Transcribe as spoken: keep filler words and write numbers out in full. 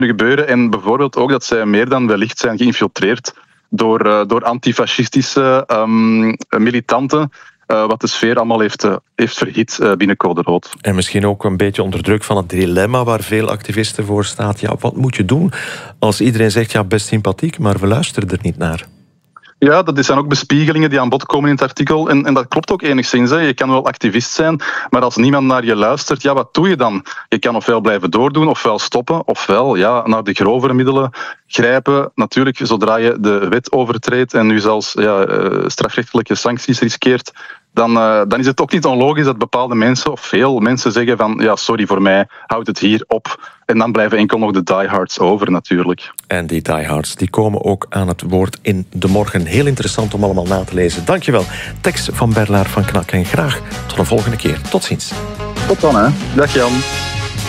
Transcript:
gebeuren. En bijvoorbeeld ook dat zij meer dan wellicht zijn geïnfiltreerd door, uh, door antifascistische um, militanten. Uh, wat de sfeer allemaal heeft, uh, heeft verhit uh, binnen Code Rood. En misschien ook een beetje onder druk van het dilemma waar veel activisten voor staan. Ja, wat moet je doen als iedereen zegt, ja, best sympathiek, maar we luisteren er niet naar? Ja, dat zijn ook bespiegelingen die aan bod komen in het artikel. En, en dat klopt ook enigszins. Hè. Je kan wel activist zijn, maar als niemand naar je luistert, ja, wat doe je dan? Je kan ofwel blijven doordoen, ofwel stoppen, ofwel ja, naar de grovere middelen grijpen. Natuurlijk, zodra je de wet overtreedt en nu zelfs ja, strafrechtelijke sancties riskeert, Dan, uh, dan is het ook niet onlogisch dat bepaalde mensen, of veel mensen, zeggen van ja, sorry, voor mij houdt het hier op. En dan blijven enkel nog de diehards over natuurlijk. En die diehards die komen ook aan het woord in De Morgen. Heel interessant om allemaal na te lezen. Dankjewel. Tekst van Berlaar van Knak. En graag tot een volgende keer. Tot ziens. Tot dan, hè. Dag Jan.